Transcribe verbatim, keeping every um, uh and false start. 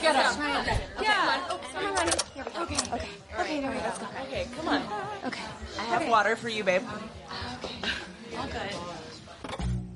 Get up. Yeah. Oh, come on. Okay, okay, okay, there we go. Let's go. Okay, come on. Okay. I have water for you, babe. Okay. All good.